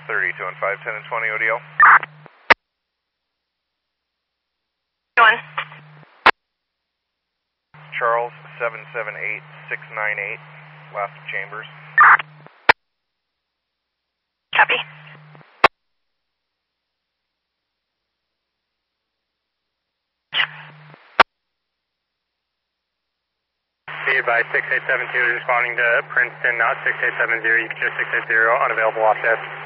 32 and 5, 10 and 20 ODL. Going. Charles 778 698, last of Chambers. Copy. Be advised 6872 is responding to Princeton, not 6870. You can just 680, unavailable off desk.